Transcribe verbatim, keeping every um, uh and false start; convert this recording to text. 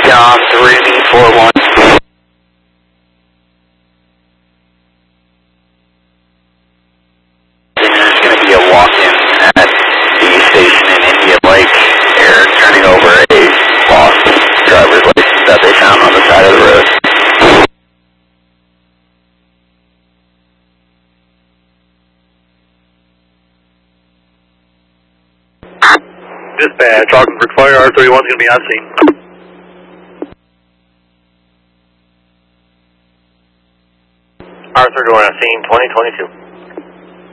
Recon three four one. There's going to be a walk-in at the station in Indian Lake. They're turning over a lost driver's license that they found on the side of the road. Dispatch, Augsburg Fire, R thirty-one is going to be on scene. R thirty-one on scene, twenty twenty-two.